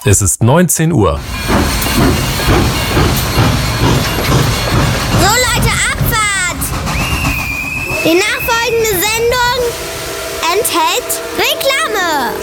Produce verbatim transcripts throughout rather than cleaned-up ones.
Es ist neunzehn Uhr. So Leute, Abfahrt! Die nachfolgende Sendung enthält Reklame.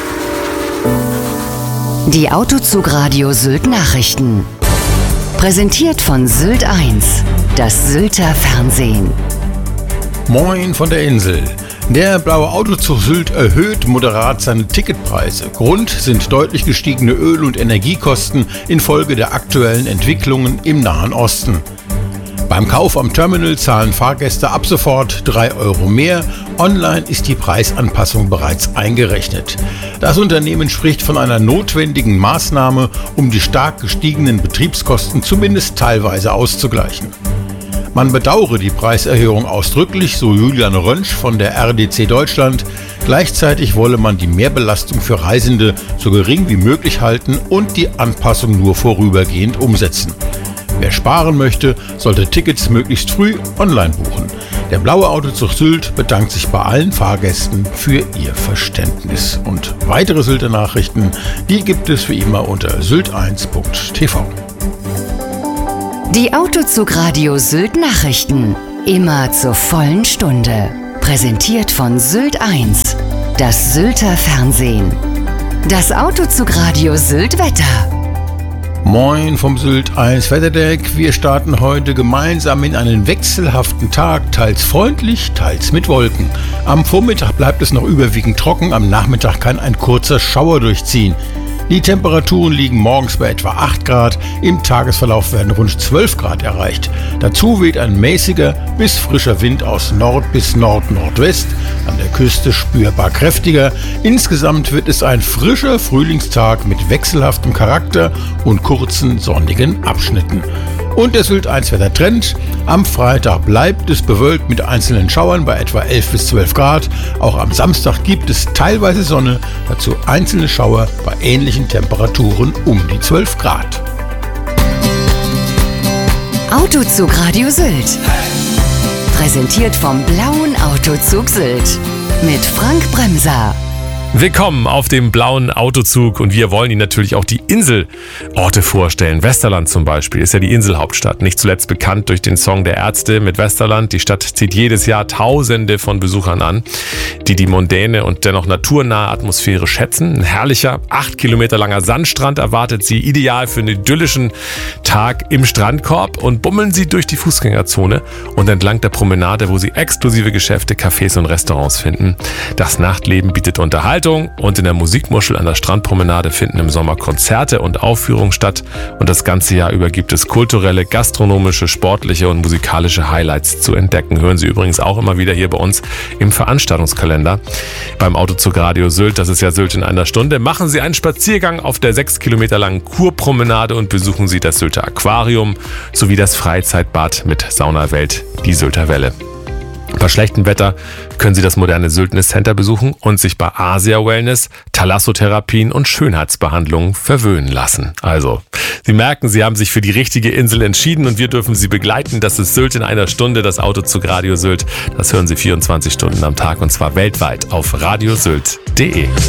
Die Autozugradio Sylt Nachrichten. Präsentiert von Sylt eins, das Sylter Fernsehen. Moin von der Insel. Der blaue Autozug Sylt erhöht moderat seine Ticketpreise. Grund sind deutlich gestiegene Öl- und Energiekosten infolge der aktuellen Entwicklungen im Nahen Osten. Beim Kauf am Terminal zahlen Fahrgäste ab sofort drei Euro mehr. Online ist die Preisanpassung bereits eingerechnet. Das Unternehmen spricht von einer notwendigen Maßnahme, um die stark gestiegenen Betriebskosten zumindest teilweise auszugleichen. Man bedauere die Preiserhöhung ausdrücklich, so Julian Rönsch von der R D C Deutschland. Gleichzeitig wolle man die Mehrbelastung für Reisende so gering wie möglich halten und die Anpassung nur vorübergehend umsetzen. Wer sparen möchte, sollte Tickets möglichst früh online buchen. Der blaue Autozug Sylt bedankt sich bei allen Fahrgästen für ihr Verständnis. Und weitere Sylter Nachrichten, die gibt es wie immer unter sylt eins punkt t v. Die Autozugradio Sylt Nachrichten. Immer zur vollen Stunde. Präsentiert von Sylt eins, das Sylter Fernsehen. Das Autozugradio Sylt Wetter. Moin vom Sylt eins Wetterdeck. Wir starten heute gemeinsam in einen wechselhaften Tag, teils freundlich, teils mit Wolken. Am Vormittag bleibt es noch überwiegend trocken, am Nachmittag kann ein kurzer Schauer durchziehen. Die Temperaturen liegen morgens bei etwa acht Grad, im Tagesverlauf werden rund zwölf Grad erreicht. Dazu weht ein mäßiger bis frischer Wind aus Nord bis Nord-Nordwest, an der Küste spürbar kräftiger. Insgesamt wird es ein frischer Frühlingstag mit wechselhaftem Charakter und kurzen sonnigen Abschnitten. Und der Sylt eins Wettertrend. Am Freitag bleibt es bewölkt mit einzelnen Schauern bei etwa elf bis zwölf Grad. Auch am Samstag gibt es teilweise Sonne, dazu einzelne Schauer bei ähnlichen Temperaturen um die zwölf Grad. Autozugradio Sylt. Präsentiert vom blauen Autozug Sylt. Mit Frank Bremser. Willkommen auf dem blauen Autozug und wir wollen Ihnen natürlich auch die Inselorte vorstellen. Westerland zum Beispiel ist ja die Inselhauptstadt, nicht zuletzt bekannt durch den Song der Ärzte mit Westerland. Die Stadt zieht jedes Jahr Tausende von Besuchern an, die die mondäne und dennoch naturnahe Atmosphäre schätzen. Ein herrlicher, acht Kilometer langer Sandstrand erwartet Sie, ideal für einen idyllischen Tag im Strandkorb, und bummeln Sie durch die Fußgängerzone und entlang der Promenade, wo Sie exklusive Geschäfte, Cafés und Restaurants finden. Das Nachtleben bietet Unterhaltung. Und in der Musikmuschel an der Strandpromenade finden im Sommer Konzerte und Aufführungen statt. Und das ganze Jahr über gibt es kulturelle, gastronomische, sportliche und musikalische Highlights zu entdecken. Hören Sie übrigens auch immer wieder hier bei uns im Veranstaltungskalender. Beim Autozugradio Sylt, das ist ja Sylt in einer Stunde, machen Sie einen Spaziergang auf der sechs Kilometer langen Kurpromenade und besuchen Sie das Sylter Aquarium sowie das Freizeitbad mit Saunawelt, die Sylter Welle. Bei schlechtem Wetter können Sie das moderne Syltness Center besuchen und sich bei Asia Wellness, Thalassotherapien und Schönheitsbehandlungen verwöhnen lassen. Also, Sie merken, Sie haben sich für die richtige Insel entschieden und wir dürfen Sie begleiten. Das ist Sylt in einer Stunde, das Autozugradio Sylt. Das hören Sie vierundzwanzig Stunden am Tag und zwar weltweit auf radiosylt punkt de.